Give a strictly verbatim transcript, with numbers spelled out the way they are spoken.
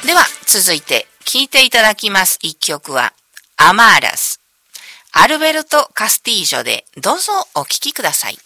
では続いて聴いていただきます一曲はアマーラス、アルベルト・カスティージョでどうぞお聴きください。